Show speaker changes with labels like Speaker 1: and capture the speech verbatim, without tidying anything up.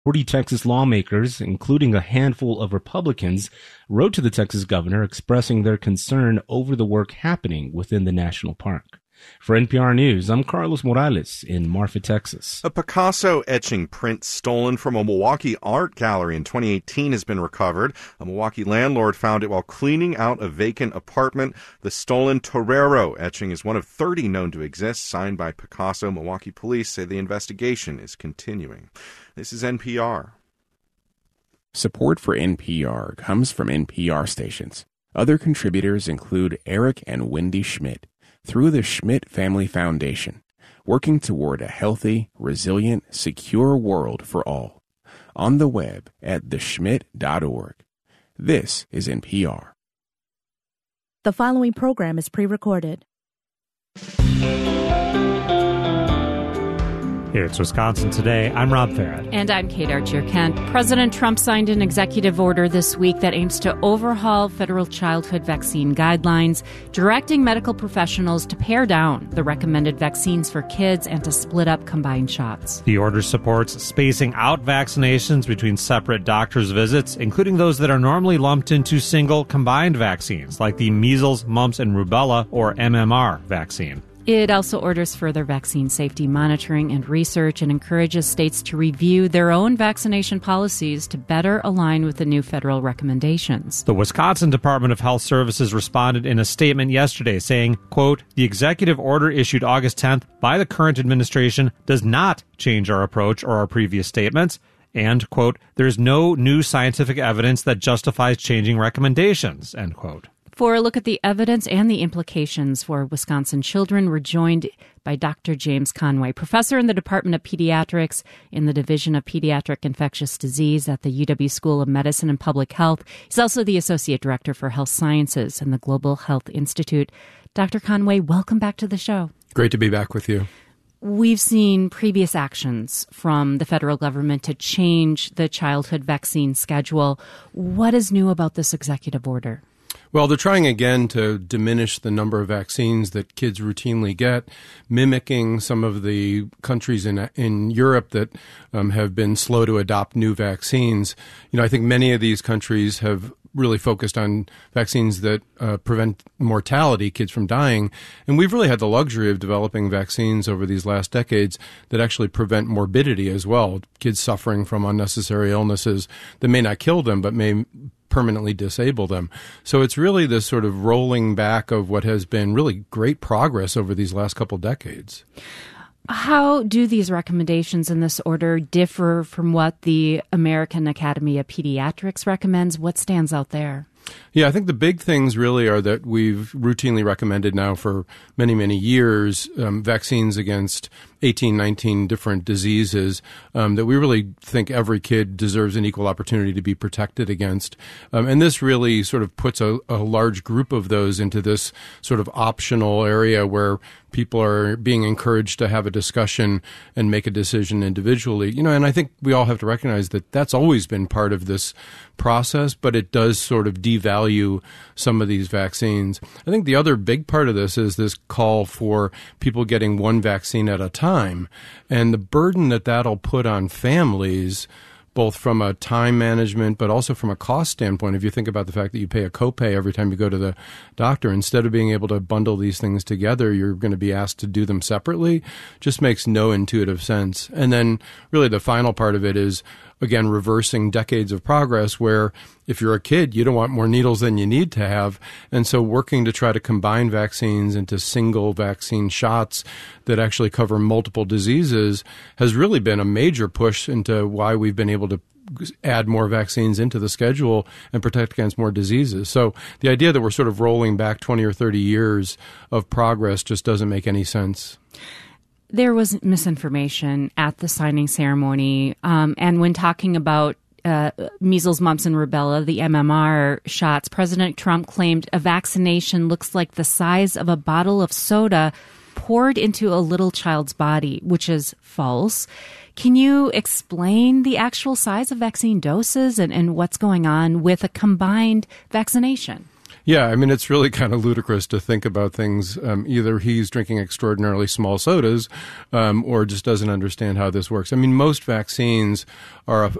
Speaker 1: forty Texas lawmakers, including a handful of Republicans, wrote to the Texas governor expressing their concern over the work happening within the national park. For N P R News, I'm Carlos Morales in Marfa, Texas.
Speaker 2: A Picasso etching print stolen from a Milwaukee art gallery in twenty eighteen has been recovered. A Milwaukee landlord found it while cleaning out a vacant apartment. The stolen Torero etching is one of thirty known to exist, signed by Picasso. Milwaukee police say the investigation is continuing. This is N P R.
Speaker 3: Support for N P R comes from N P R stations. Other contributors include Eric and Wendy Schmidt, through the Schmidt Family Foundation, working toward a healthy, resilient, secure world for all. On the web at the schmidt dot org. This is N P R.
Speaker 4: The following program is pre-recorded.
Speaker 5: It's Wisconsin Today. I'm Rob Farrett.
Speaker 6: And I'm Kate Archer-Kent. President Trump signed an executive order this week that aims to overhaul federal childhood vaccine guidelines, directing medical professionals to pare down the recommended vaccines for kids and to split up combined shots.
Speaker 5: The order supports spacing out vaccinations between separate doctors' visits, including those that are normally lumped into single combined vaccines, like the measles, mumps, and rubella, or M M R vaccine.
Speaker 6: It also orders further vaccine safety monitoring and research and encourages states to review their own vaccination policies to better align with the new federal recommendations.
Speaker 5: The Wisconsin Department of Health Services responded in a statement yesterday saying, quote, "The executive order issued August tenth by the current administration does not change our approach or our previous statements." And, quote, "There is no new scientific evidence that justifies changing recommendations," end quote.
Speaker 6: For a look at the evidence and the implications for Wisconsin children, we're joined by Doctor James Conway, professor in the Department of Pediatrics in the Division of Pediatric Infectious Disease at the U W School of Medicine and Public Health. He's also the Associate Director for Health Sciences in the Global Health Institute. Doctor Conway, welcome back to the show.
Speaker 7: Great to be back with you.
Speaker 6: We've seen previous actions from the federal government to change the childhood vaccine schedule. What is new about this executive order?
Speaker 7: Well, they're trying again to diminish the number of vaccines that kids routinely get, mimicking some of the countries in in Europe that um, have been slow to adopt new vaccines. You know, I think many of these countries have really focused on vaccines that uh, prevent mortality, kids from dying. And we've really had the luxury of developing vaccines over these last decades that actually prevent morbidity as well, kids suffering from unnecessary illnesses that may not kill them but may permanently disable them. So it's really this sort of rolling back of what has been really great progress over these last couple decades.
Speaker 6: How do these recommendations in this order differ from what the American Academy of Pediatrics recommends? What stands out there?
Speaker 7: Yeah, I think the big things really are that we've routinely recommended now for many, many years um, vaccines against eighteen, nineteen different diseases um, that we really think every kid deserves an equal opportunity to be protected against. Um, and this really sort of puts a, a large group of those into this sort of optional area where people are being encouraged to have a discussion and make a decision individually. You know, and I think we all have to recognize that that's always been part of this process, but it does sort of devalue some of these vaccines. I think the other big part of this is this call for people getting one vaccine at a time, and the burden that that'll put on families, both from a time management but also from a cost standpoint. If you think about the fact that you pay a copay every time you go to the doctor, instead of being able to bundle these things together, you're going to be asked to do them separately. Just makes no intuitive sense. And then really the final part of it is, again, reversing decades of progress where if you're a kid, you don't want more needles than you need to have. And so working to try to combine vaccines into single vaccine shots that actually cover multiple diseases has really been a major push into why we've been able to add more vaccines into the schedule and protect against more diseases. So the idea that we're sort of rolling back twenty or thirty years of progress just doesn't make any sense.
Speaker 6: There was misinformation at the signing ceremony, um, and when talking about uh, measles, mumps, and rubella, the M M R shots, President Trump claimed a vaccination looks like the size of a bottle of soda poured into a little child's body, which is false. Can you explain the actual size of vaccine doses and, and what's going on with a combined vaccination?
Speaker 7: Yeah, I mean, it's really kind of ludicrous to think about things. Um, either he's drinking extraordinarily small sodas um, or just doesn't understand how this works. I mean, most vaccines are a,